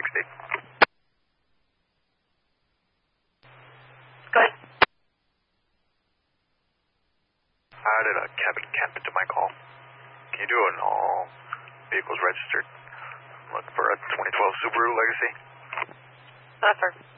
State. Go ahead. How did a cabin camp into my call? Can you do an all vehicles registered? Look for a 2012 Subaru Legacy. Sir.